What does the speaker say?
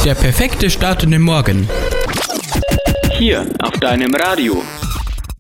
Der perfekte Start in den Morgen. Hier auf deinem Radio.